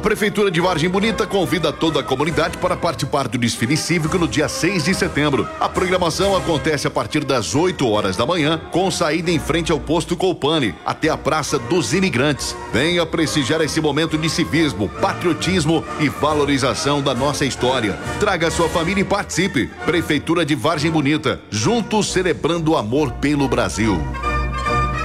Prefeitura de Vargem Bonita convida toda a comunidade para participar do desfile cívico no dia 6 de setembro. A programação acontece a partir das 8 horas da manhã, com saída em frente ao posto Colpane, até a Praça dos Imigrantes. Venha prestigiar esse momento de civismo, patriotismo e valorização da nossa história. Traga sua família e participe. Prefeitura de Vargem Bonita, juntos celebrando o amor pelo Brasil.